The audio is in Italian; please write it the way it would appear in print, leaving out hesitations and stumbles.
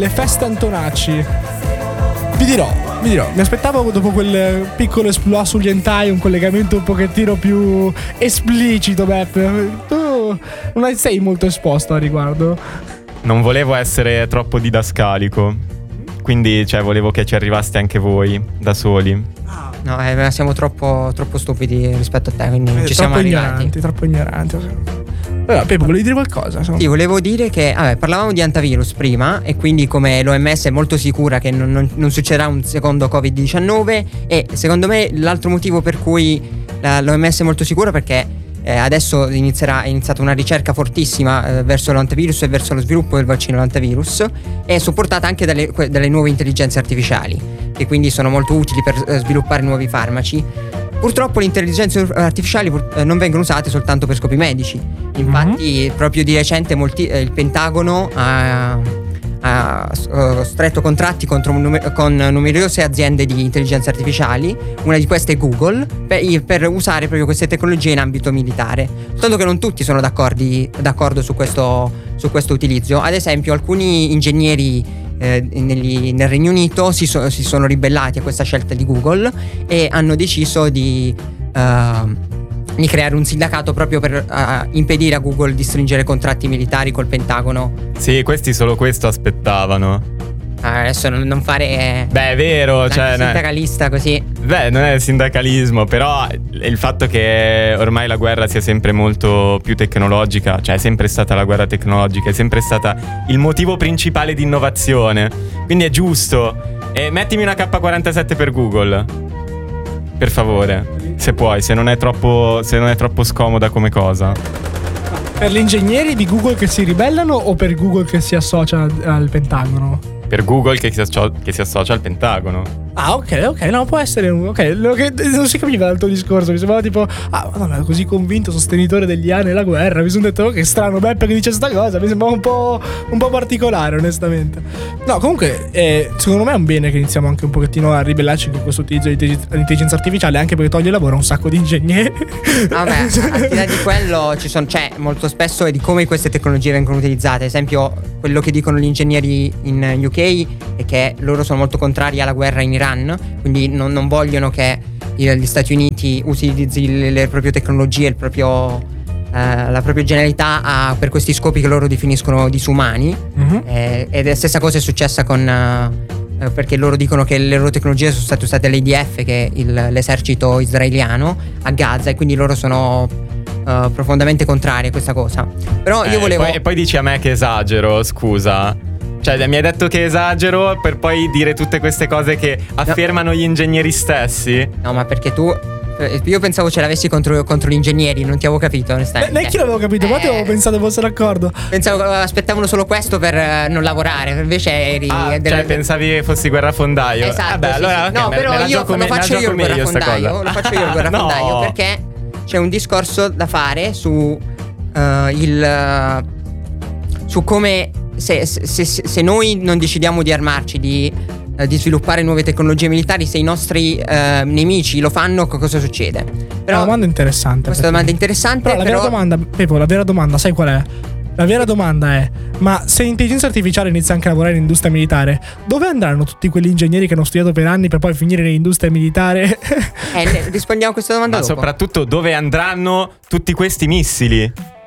feste Antonacci. Vi dirò, mi aspettavo dopo quel piccolo esploit sugli hentai un collegamento un pochettino più esplicito, Beppe. Tu non sei molto esposto a riguardo. Non volevo essere troppo didascalico, quindi volevo che ci arrivaste anche voi da soli. No, siamo troppo stupidi rispetto a te, quindi non ci siamo arrivati. Troppo ignoranti. Allora, Pepo, volevi dire qualcosa? Sì, volevo dire che parlavamo di antivirus prima, e quindi come l'OMS è molto sicura che non succederà un secondo Covid-19, e secondo me l'altro motivo per cui l'OMS è molto sicura perché adesso è iniziata una ricerca fortissima verso l'antivirus e verso lo sviluppo del vaccino all'antivirus, e supportata anche dalle nuove intelligenze artificiali, che quindi sono molto utili per sviluppare nuovi farmaci. Purtroppo le intelligenze artificiali non vengono usate soltanto per scopi medici. Infatti proprio di recente il Pentagono ha stretto contratti con numerose aziende di intelligenza artificiali. Una di queste è Google, per usare proprio queste tecnologie in ambito militare. Soltanto che non tutti sono d'accordo su questo utilizzo. Ad esempio, alcuni ingegneri nel Regno Unito si sono ribellati a questa scelta di Google e hanno deciso di creare un sindacato proprio per impedire a Google di stringere contratti militari col Pentagono. Sì, questi solo questo aspettavano. Adesso non fare Beh, è vero, sindacalista così. Beh, non è sindacalismo, però il fatto che ormai la guerra sia sempre molto più tecnologica, è sempre stata la guerra tecnologica, è sempre stata il motivo principale di innovazione. Quindi è giusto. E mettimi una K47 per Google, per favore, se puoi, se non è troppo scomoda come cosa. Per gli ingegneri di Google che si ribellano o per Google che si associa al Pentagono? Per Google che si associa al Pentagono. Ah, ok, no, può essere non si capiva dal tuo discorso. Mi sembrava tipo, madonna, così convinto sostenitore degli anni della guerra. Mi sono detto, che strano Beppe che dice sta cosa. Mi sembrava un po' particolare, onestamente. No, comunque, secondo me è un bene che iniziamo anche un pochettino a ribellarci con questo utilizzo dell'intelligenza artificiale, anche perché toglie lavoro a un sacco di ingegneri. Vabbè, al di là di quello c'è molto spesso è di come queste tecnologie vengono utilizzate. Ad esempio, quello che dicono gli ingegneri in UK è che loro sono molto contrari alla guerra in Iran, quindi non vogliono che gli Stati Uniti utilizzi le proprie tecnologie, la propria genialità per questi scopi che loro definiscono disumani. E la stessa cosa è successa perché loro dicono che le loro tecnologie sono state usate dall'IDF, che è l'esercito israeliano, a Gaza, e quindi loro sono profondamente contrari a questa cosa. Però io volevo... E poi dici a me che esagero, scusa. Mi hai detto che esagero per poi dire tutte queste cose che affermano gli ingegneri stessi? No, ma perché io pensavo ce l'avessi contro gli ingegneri, non ti avevo capito, onestamente. Neanche io l'avevo capito, ma ti avevo pensato fosse d'accordo. Pensavo aspettavano solo questo per non lavorare, invece eri... pensavi che fossi guarrafondaio. Esatto, Vabbè, allora, sì. No, però io lo faccio io il guarrafondaio, perché c'è un discorso da fare su come se noi non decidiamo di armarci, di sviluppare nuove tecnologie militari, se i nostri nemici lo fanno, cosa succede? Però una domanda interessante. Questa domanda è interessante. Però la vera domanda, Pepo, la vera domanda, sai qual è? La vera domanda è: ma se l'intelligenza artificiale inizia anche a lavorare in industria militare, dove andranno tutti quegli ingegneri che hanno studiato per anni per poi finire nell'industria militare? Rispondiamo a questa domanda ma dopo. Soprattutto dove andranno tutti questi missili?